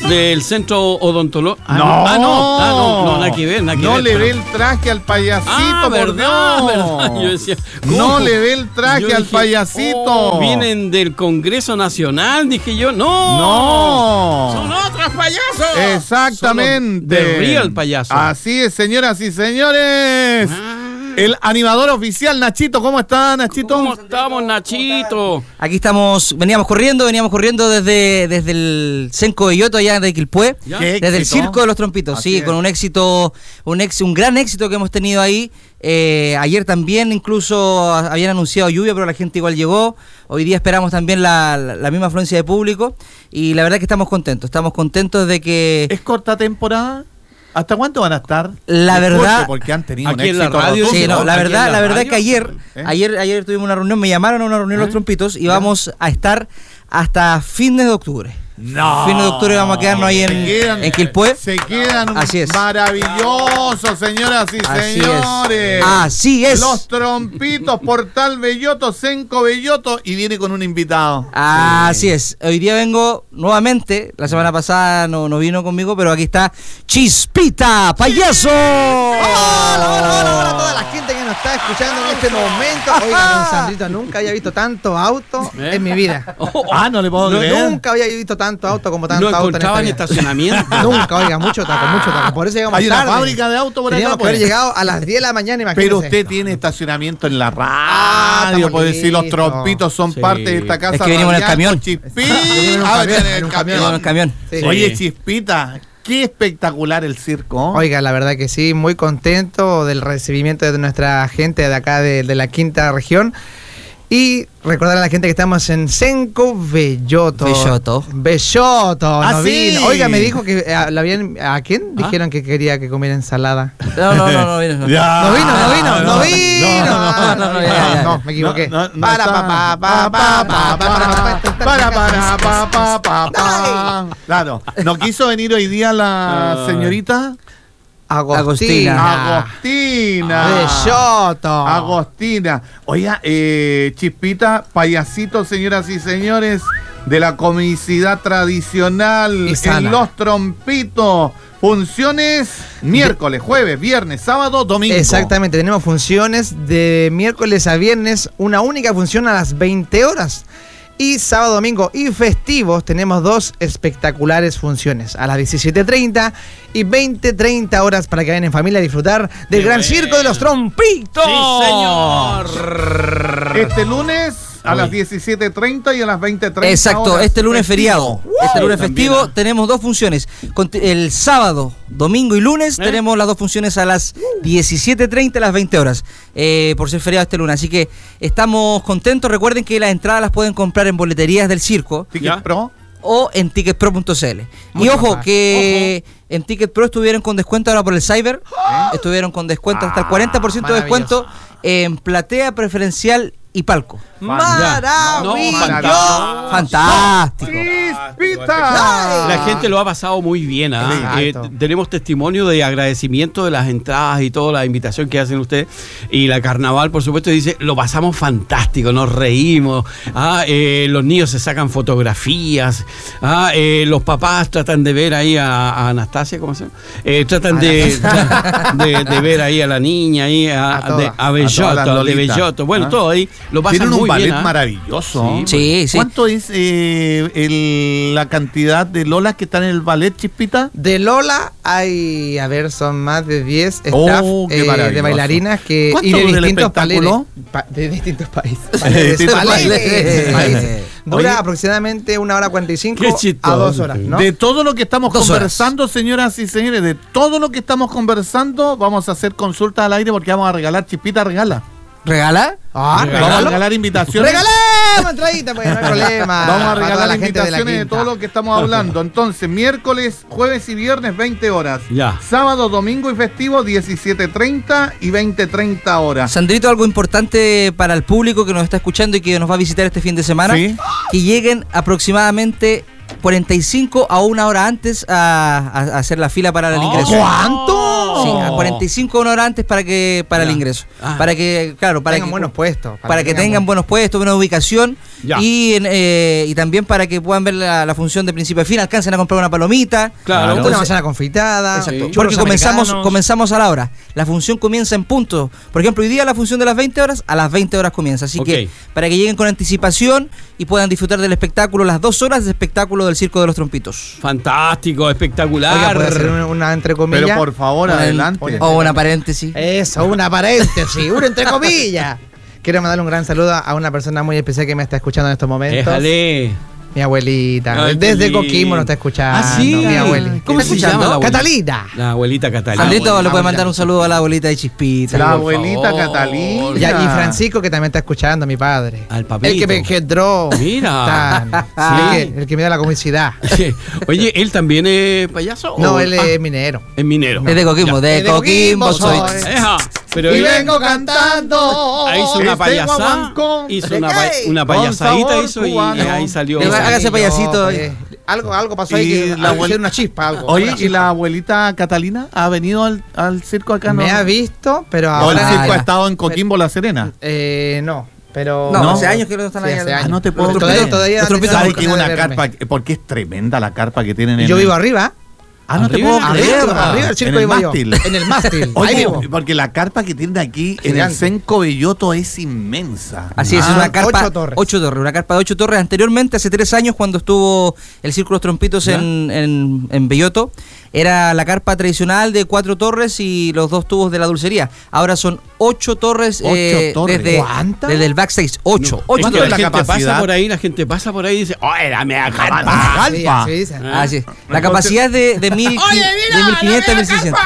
del centro odontológico. No, nada que ver, No le ve el traje al payasito, por Dios. Verdad. Yo decía, ¿cómo? No le ve el traje al payasito. Vienen del Congreso Nacional, dije yo. No. Son otros payasos. Exactamente. De Real Payaso. Así es, señoras y señores. El animador oficial, Nachito. ¿Cómo está, Nachito? ¿Cómo estamos, Nachito? Aquí estamos, veníamos corriendo desde el Senco Belloto allá de Quilpué, desde el Circo de los Trompitos, Así sí, con un éxito, un gran éxito que hemos tenido ahí. Ayer también incluso habían anunciado lluvia, pero la gente igual llegó. Hoy día esperamos también la misma afluencia de público y la verdad que estamos contentos de que... ¿Es corta temporada? ¿Hasta cuánto van a estar? La verdad, porque han tenido aquí un en la éxito radio. rotundo. sí, no, la verdad es que ¿Eh? ayer tuvimos una reunión, me llamaron a una reunión los Trompitos y vamos a estar hasta fines de octubre. No. Fines de octubre vamos a quedarnos ahí en Quilpué. Se quedan Así es. Maravillosos, señoras y señores. Así es. Los Trompitos, Portal Belloto, Senco Belloto, y viene con un invitado. Así es. Hoy día vengo nuevamente. La semana pasada no vino conmigo, pero aquí está Chispita, payaso. Hola a toda la gente que nos está escuchando en este momento. Oiga, don Sandrito, nunca había visto tanto auto en mi vida. No le puedo creer. Nunca había visto tanto auto como tanto ¿No auto en encontraban esta vida. estacionamiento? Nunca, oiga, mucho taco. Por eso llegamos Hay una tarde. fábrica de autos por acá. Teníamos que haber Pues. llegado a las 10 de la mañana, imagínese. Pero usted tiene estacionamiento en la radio, estamos puede decir, los listos. Trompitos son Sí. parte de esta casa. Es que venimos en el radial camión. con Chispita. Venimos en un camión, Ah, viene en el En el camión. Sí. Oye, Chispita, qué espectacular el circo. Oiga, la verdad que sí, muy contento del recibimiento de nuestra gente de acá de la quinta región. Y recordar a la gente que estamos en Senco Belloto. Belloto, Ah, no sí. vino. Oiga, me dijo que ¿a quién dijeron que quería que comiera ensalada? No vino. Ya. No vino. No, Me equivoqué. No está. Claro, ¿no quiso venir hoy día la señorita? Agostina. Agostina. Belloto. Agostina. Oiga, Chispita, payasito, señoras y señores, de la comicidad tradicional Y sana. en Los Trompitos. Funciones miércoles, jueves, viernes, sábado, domingo. Exactamente, tenemos funciones de miércoles a viernes, una única función a las 20 horas. Y sábado, domingo y festivos tenemos dos espectaculares funciones, a las 17:30 y 20:30 horas para que vayan en familia a disfrutar del gran circo de los Trompitos. ¡Sí, señor! Este lunes a las 17:30 y a las 20:30. Exacto, horas, este lunes festivo. feriado. Este lunes También, festivo tenemos dos funciones. El sábado, domingo y lunes tenemos las dos funciones a las 17:30 y las 20 horas. Por ser feriado este lunes. Así que estamos contentos. Recuerden que las entradas las pueden comprar en boleterías del circo Ticket ¿Ya? Pro. o en ticketpro.cl. Y Mucho ojo, más. que en Ticket Pro estuvieron con descuento ahora por el Cyber. Estuvieron con descuento hasta el 40% de descuento en platea preferencial y palco. ¡Maravilloso! Fantástico. Chispita. La gente lo ha pasado muy bien. Exacto. Tenemos testimonio de agradecimiento de las entradas y toda la invitación que hacen ustedes. Y la carnaval, por supuesto, dice, lo pasamos fantástico, nos reímos. Los niños se sacan fotografías. Los papás tratan de ver ahí a Anastasia, ¿cómo se llama? Tratan de ver ahí a la niña, ahí A todas. a Belloto, A todas las de Lolitas. Belloto. Bueno, ¿Ah? todo ahí lo pasan Tienen un muy ballet bien. maravilloso. Sí. ¿Cuánto es la cantidad de lolas que están en el ballet, Chispita? De Lola hay, son más de 10 staff qué maravilloso. de bailarinas que ¿Cuánto y de dura el distintos espectáculo? de distintos países. De distintos Países. Dura Oye. aproximadamente 1 hora 45 Qué chistoso. a 2 horas, ¿no? De todo lo que estamos 2 horas. conversando, señoras y señores, de todo lo que estamos conversando, vamos a hacer consultas al aire porque vamos a regalar, Chispita regala. ¿Regala? Ah, Vamos a regalo. regalar invitaciones. ¡Regalemos entradita! Pues no hay problema. Vamos a Para toda regalar la gente de la invitaciones de quinta. todo lo que estamos hablando. Entonces, miércoles, jueves y viernes, 20 horas. Ya. Sábado, domingo y festivo, 17:30 y 20:30 horas. Sandrito, algo importante para el público que nos está escuchando y que nos va a visitar este fin de semana, Sí. que lleguen aproximadamente 45 a 1 hora antes a hacer la fila para el ingreso. ¿Cuánto? Sí, a 45 a 1 hora antes para el ingreso. Para que, claro, para tengan que buenos puestos. para que tengan buenos puestos, buena ubicación. Ya. Y también para que puedan ver la función de principio a fin, alcancen a comprar una palomita. Claro. Una manzana confitada. Exacto. Sí. Porque churros americanos. comenzamos a la hora. La función comienza en punto. Por ejemplo, hoy día la función de las 20 horas, a las 20 horas comienza. Así que para que lleguen con anticipación y puedan disfrutar del espectáculo, las 2 horas de espectáculo del Circo de los Trompitos. Fantástico, espectacular. Oiga, puede hacer una entre comillas. Pero por favor, adelante. O una paréntesis. Eso, una paréntesis, una entre comillas. Quiero mandarle un gran saludo a una persona muy especial que me está escuchando en estos momentos. Déjale. Mi abuelita. Ay, Desde qué lindo. Coquimbo nos está escuchando. Ah, sí. Mi abuelita. ¿Cómo se llama la abuelita? Catalina. La abuelita Catalina. Sandrito le puede mandar un saludo a la abuelita de Chispita. La por abuelita favor. Catalina. Y Francisco, que también está escuchando, mi padre. Al papito. El que me engendró. Mira. Sí. El que me da la comicidad. Oye, ¿él también es payaso? No, o- él es minero. es minero. Es de Coquimbo, Ya. de Coquimbo soy. Eja, pero Y él vengo cantando. ahí hizo una este payasada. guaguancó. Hizo ¿De qué? una Con payasadita sabor hizo y cubano. ahí salió. Hágase payasito. Algo pasó ahí Y que la la abuel- una chispa, algo. Oye, una ¿y chispa. la abuelita Catalina ha venido al circo acá? Me ¿no? ha visto, pero ¿O el ahora circo ya. ha estado en Coquimbo, La Serena? no, pero No, No. hace años que no están Sí, ahí. hace Ah, años. no te puedo Los creer. todavía Los trompitos ¿Sabes no que es una verme. carpa? Porque es tremenda la carpa que tienen Y en yo el- vivo arriba. Ah, no te Arriba, puedo creer. Arriba del circo En el vivo yo. mástil. En el mástil. Ahí Oye, vivo. porque la carpa que tienen aquí en el Gigante. Senco Belloto es inmensa. Así es, Ah, es una carpa 8 torres. 8 torres, una carpa de 8 torres. Anteriormente, hace 3 años, cuando estuvo el Círculo Los Trompitos ¿Ya? en Belloto, era la carpa tradicional de 4 torres y los 2 tubos de la dulcería. Ahora son 8 torres, 8 torres. ¿Cuántas? desde el backstage. 8. Es que ¿Cuánto la es la gente capacidad? pasa por ahí, la gente pasa por ahí y dice, ¡ay, dame a carpa! Carpa. Sí, así dicen. Así es. La capacidad es de 1500 a 1600.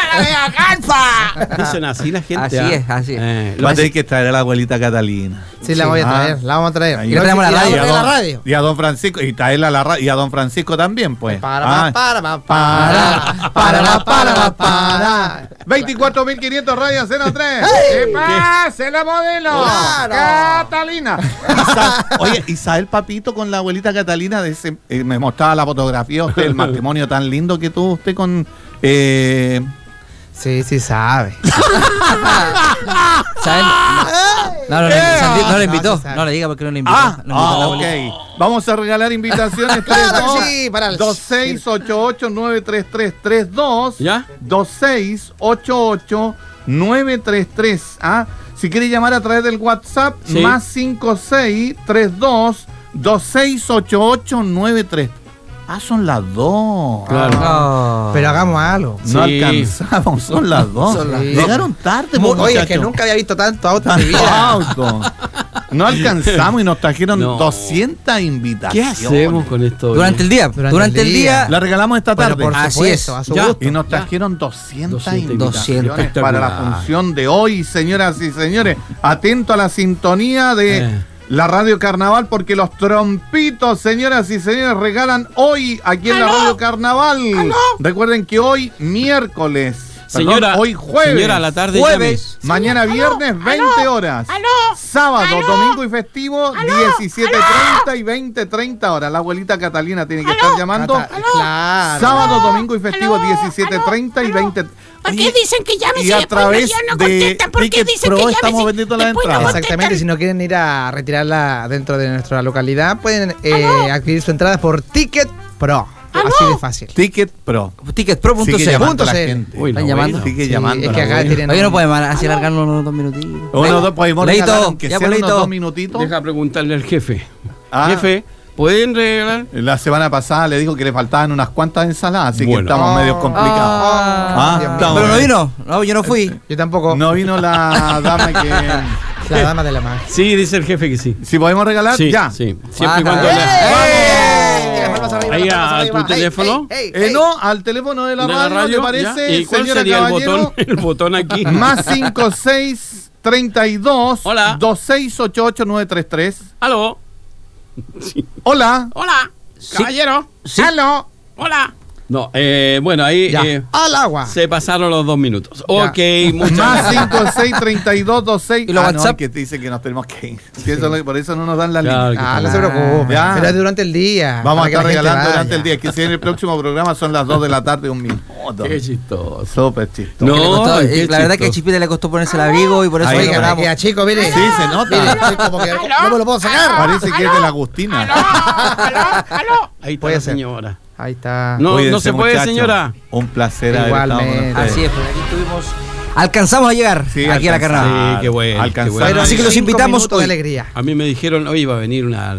Dicen así la gente. Así es, así es. Va a tener que traer a la abuelita Catalina. Sí, la voy a traer, la vamos a traer. Ahí. Y la traemos a la radio. Y la radio. Y a don Francisco, y traerla a la radio, y a don Francisco también, pues. Para. 24.500 rayas 03. ¡Que pase la modelo! Claro. Catalina. Oye, Isabel Papito con la abuelita Catalina, me mostraba la fotografía usted, el matrimonio tan lindo que tuvo usted con... Sí, sí sabe. ¿Saben? No le invitó. No, sí sabe. No le diga porque no le invitó. No invitó a la ok. abuelita. Vamos a regalar invitaciones. Claro que sí, para el- 2688-93332. ¿Ya? 2688-933. ¿Ah? Si quiere llamar a través del WhatsApp, Sí. más 5632-2688-933. Ah, son las 2. Claro. No. Pero hagamos algo. No Sí. alcanzamos, son las 2. Son las Llegaron tarde, Oye, es que muchachos. nunca había visto tanto auto en mi Tanto vida. auto. No alcanzamos y nos trajeron No. 200 ¿Qué invitaciones. hacemos con esto? Durante el día. Durante el día. La regalamos esta Bueno, tarde. por Así supuesto, es. a su Ya. gusto. Y nos trajeron 200 invitaciones 200. para la Espectacular. función de hoy, señoras y señores. Atento a la sintonía de la Radio Carnaval, porque los trompitos, señoras y señores, regalan hoy aquí en la Radio Carnaval. Recuerden que hoy miércoles, Señora, hoy jueves, señora, a la tarde jueves, mañana viernes, 20 horas. Sábado, domingo y festivo, 17:30 y 20:30 horas. La abuelita Catalina tiene que estar llamando. Claro. Sábado, domingo y festivo, 17:30 y 20. ¿Por qué Oye, dicen que llamen y si a después través no de contestan? ¿Por qué Ticket dicen Pro que llamen estamos si vendiendo la después no entrada? contestan? Exactamente, si no quieren ir a retirarla dentro de nuestra localidad, pueden adquirir su entrada por Ticket Pro. Así de fácil. Ticket Pro. Ticketpro.cl. Sigue llamando la .cl. gente. Uy, Están la llamando. abuela. Sigue Sí, llamando. es la que acá abuela. tienen. Oye, no podemos así alargarnos unos 2 minutitos. Uno, dos, podemos Leito, regalar, aunque ya, sean unos Leito. 2 minutitos. Deja preguntarle al jefe. Ah. Jefe, ¿pueden regalar? La semana pasada le dijo que le faltaban unas cuantas ensaladas, así que Bueno. estamos medio complicados. Dios mío. estamos Pero no medio- vino. No, yo no fui. Yo tampoco. No vino la dama que... La dama de la mano. Sí, dice el jefe que sí. Si podemos regalar, Sí, ya. sí. Siempre y Baja. cuando Ahí a tu teléfono. No, al teléfono de la de radio, la radio, ¿le parece, ¿ya? ¿Y cuál señora sería caballero? el botón aquí? Más 5632 Hola. 2688-933. ¿Aló? Sí. Hola. Hola, caballero. Sí. Aló. Hola. No, bueno, ahí Ya. Al agua. se pasaron los 2 minutos. Ya. Ok, muchas Más gracias. 563226. ¿Y los WhatsApp? Que te dicen que nos tenemos que ir. Sí, por eso no nos dan la Claro línea. que No se preocupe. Ya. Pero es durante el día. Vamos a para que estar la gente regalando vaya. durante el día. Que si en el próximo programa son las 2 de la tarde, 1 minuto. Qué chistoso. Súper chistoso. No, Que le costó- qué la verdad que a chistoso. Chipita le costó ponerse el abrigo y por eso Ahí, no Oiga, logramos. queda chico, mire. Sí, se nota. Mire, estoy como que no me lo puedo sacar. Parece que es de la Agustina. Ahí está Puede la ser. señora. Ahí está. No, Cuídense, no se puede, muchachos. señora. Un placer haber estado con Igualmente. ustedes. Así es, pues aquí estuvimos. Alcanzamos a llegar Sí, aquí a la alcanzamos. carnaval. Sí, qué bueno. Alcanzar. qué bueno. Así que los 5 invitamos minutos de hoy. alegría. A mí me dijeron, hoy iba a venir una